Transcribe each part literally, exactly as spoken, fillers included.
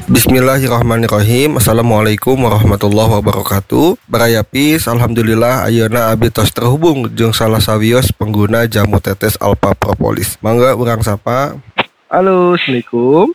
Bismillahirrahmanirrahim. Assalamualaikum warahmatullahi wabarakatuh. Barayapis, alhamdulillah ayeuna abdi tos terhubung jeung salah sawios pengguna jamu tetes Alpha Propolis. Mangga urang sapa. Halo, assalamualaikum.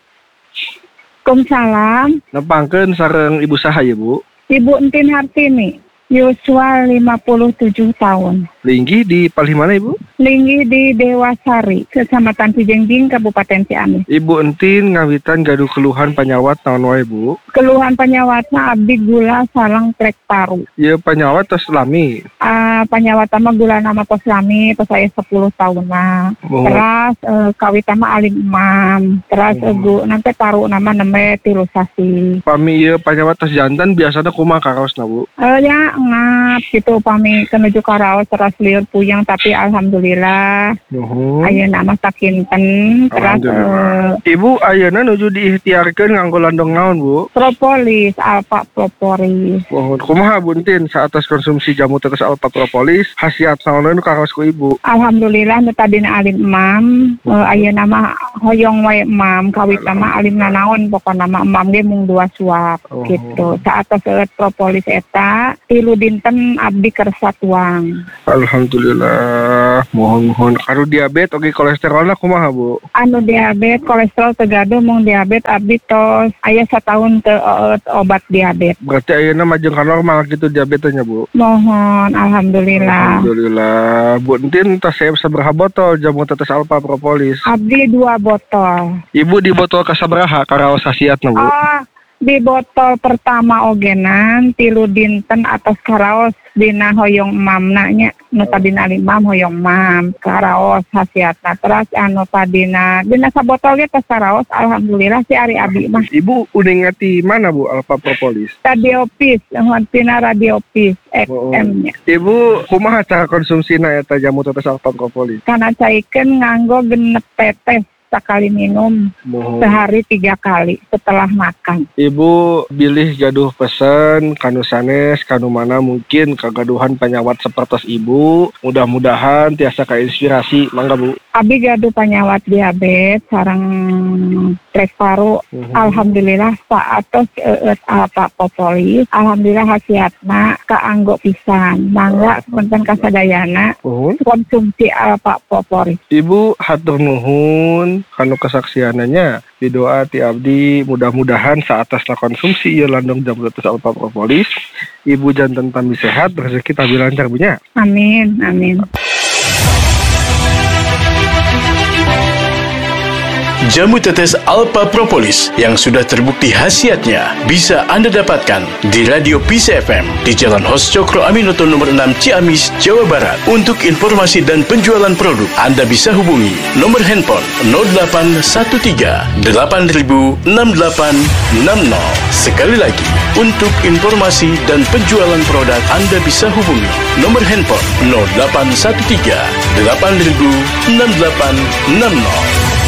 Waalaikumsalam. Nepangkeun sareng ibu saha ya, Bu? Ibu Entin Hartini, yuswa lima puluh tujuh tahun. Linggi di palih mana, Ibu? Linggi di Dewasari, Kecamatan Cijengjing, Kabupaten Ciamis. Ibu Entin ngawitan gaduh keluhan panyawat naon wae, Bu? Keluhan penyawatna abdi gula sareng trek paru. Ieu panyawat tos lami. Uh, penyawat mah gula nama pos lami, tos saya sepuluh tahun nah. Oh. Terus uh, kawita mah alim imam. Terus Oh. egu nanti paru nama nembe tilusasi. Pami ieu panyawat tos jantan biasana kumaha karaosna, Bu? Uh, ya ngap gitu pami kenuju karaos terus liur puyeng tapi alhamdulillah. Nuhun. Ayeuna mah sakinten terus uh, Ibu ayeuna nuju diikhtiarkeun nganggo landong naon, Bu? propolis, Alpha Propolis. Nuhun. Kumaha Bu Entin saatos konsumsi jamu tetes Alpha Propolis, khasiat naon nu karaos ku Ibu? Alhamdulillah nu tadina alim imam, uh, ayeuna mah hoyong wae imam, kawitna mah alimna naon pokona mah imam ge mung dua suap Oh. gitu. Saatos eueuh propolis eta tilu dinten abdi kersa tuang. Alhamdulillah. Mohon-mohon karo diabetes oge kolesterolna kumaha, Bu? Anu diabetes kolesterol teu gaduh mung diabetes abdi tos aya sataun teu eueuh obat diabetes. Berarti ayeuna mah jeung ka normal gitu diabetesnya, Bu? Mohon alhamdulillah. Alhamdulillah. Bu Entin tos saya sabaraha botol jamu tetes Alpha Propolis? Abdi dua botol. Ibu di botol kasabaraha karaos khasiatna, Bu? Oh, di botol pertama ogenan tilu dinten atas karaos dina hoyong mamna nya nu tadina limam hoyong mam karaos khasiatna terus anu tadina dina sabotol ge tos karaos alhamdulillah si ari abi mah. Ibu udah ngati mana, Bu, Alpha Propolis? Radiopis, tina Radiopis X M nya. Ibu kumaha cara konsumsina eta jamu tetes Alpha Propolis? Kana caikeun nganggo genep tetes sekali minum Mohon. sehari tiga kali setelah makan. Ibu bilih gaduh pesen kanu sanes kanu mana mungkin kagaduhan penyawat sepertos Ibu. Mudah-mudahan tiasa kainspirasi. Mangga, Bu. Abi gaduh penyawat diabetes sareng trek paru. Mhm. Alhamdulillah saatos eueuh Alpha Propolis. Alhamdulillah khasiatna kaanggo pisan. Mangga punten kasadayana Nuhun. konsumsi Alpha Propolis. Ibu hatur nuhun kanu kesaksiananya di doa ti abdi mudah-mudahan saatasna konsumsi ieu landong jamu tetes Alpha Propolis Ibu janten tambi sehat rezeki tabi lancar, Bu nya. Amin, amin. Jamu tetes Alpha Propolis yang sudah terbukti khasiatnya bisa Anda dapatkan di Radio Peace F M di Jalan Hos Cokro Aminoto nomor enam Ciamis, Jawa Barat. Untuk informasi dan penjualan produk, Anda bisa hubungi nomor handphone nol delapan satu tiga delapan nol enam delapan enam nol. Sekali lagi, untuk informasi dan penjualan produk, Anda bisa hubungi nomor handphone nol delapan satu tiga delapan nol enam delapan enam nol.